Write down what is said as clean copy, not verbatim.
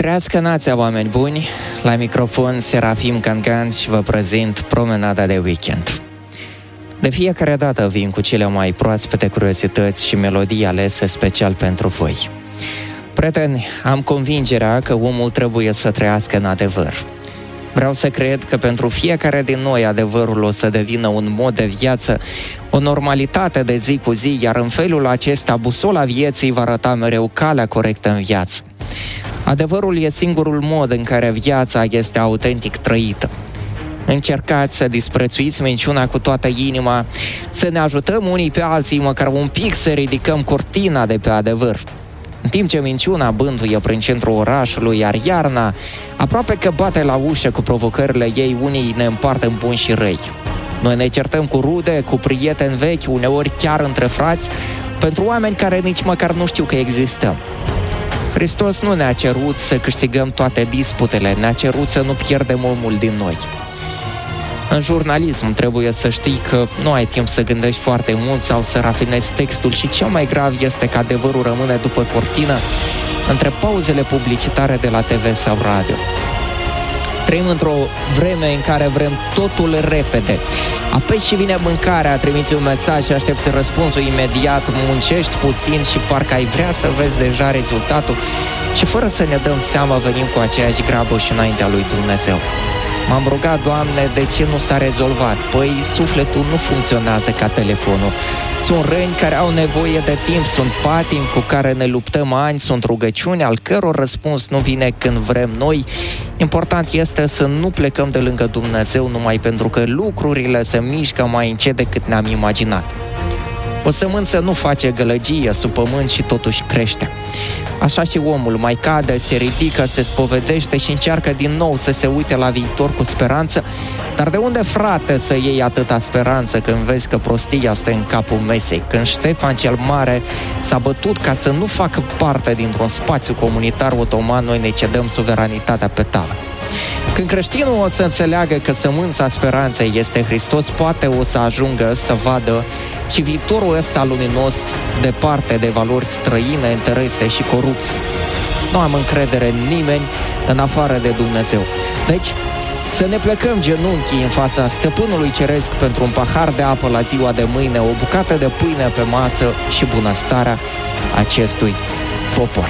Trească nația, oameni buni! La microfon Serafim Cancan și vă prezint promenada de weekend. De fiecare dată vin cu cele mai proaspete curiozități și melodii alese special pentru voi. Prieteni, am convingerea că omul trebuie să trăiască în adevăr. Vreau să cred că pentru fiecare din noi adevărul o să devină un mod de viață, o normalitate de zi cu zi, iar în felul acesta busola vieții va arăta mereu calea corectă în viață. Adevărul e singurul mod în care viața este autentic trăită. Încercați să disprețuiți minciuna cu toată inima, să ne ajutăm unii pe alții, măcar un pic să ridicăm cortina de pe adevăr. În timp ce minciuna bântuie prin centrul orașului, iar iarna aproape că bate la ușă cu provocările ei, unii ne împart în buni și răi. Noi ne certăm cu rude, cu prieteni vechi, uneori chiar între frați, pentru oameni care nici măcar nu știu că existăm. Hristos nu ne-a cerut să câștigăm toate disputele, ne-a cerut să nu pierdem omul din noi. În jurnalism trebuie să știi că nu ai timp să gândești foarte mult sau să rafinezi textul și cel mai grav este că adevărul rămâne după cortină între pauzele publicitare de la TV sau radio. Trăim într-o vreme în care vrem totul repede. Apeși și vine mâncarea, trimiți un mesaj și aștepți răspunsul imediat, muncești puțin și parcă ai vrea să vezi deja rezultatul și fără să ne dăm seama venim cu aceeași grabă și înaintea lui Dumnezeu. M-am rugat, Doamne, de ce nu s-a rezolvat? Păi sufletul nu funcționează ca telefonul. Sunt răni care au nevoie de timp, sunt patimi cu care ne luptăm ani, sunt rugăciuni al căror răspuns nu vine când vrem noi. Important este să nu plecăm de lângă Dumnezeu numai pentru că lucrurile se mișcă mai încet decât ne-am imaginat. O sămânță nu face gălăgie sub pământ și totuși crește. Așa și omul mai cade, se ridică, se spovedește și încearcă din nou să se uite la viitor cu speranță. Dar de unde, frate, să iei atâta speranță când vezi că prostia stă în capul mesei? Când Ștefan cel Mare s-a bătut ca să nu facă parte dintr-un spațiu comunitar otoman, noi ne cedăm suveranitatea pe tavă. Când creștinul o să înțeleagă că sămânța speranței este Hristos, poate o să ajungă să vadă și viitorul ăsta luminos departe de valori străine, interese și corupție. Nu am încredere în nimeni în afară de Dumnezeu. Deci, să ne plecăm genunchii în fața Stăpânului Ceresc pentru un pahar de apă la ziua de mâine, o bucată de pâine pe masă și bunăstarea acestui popor.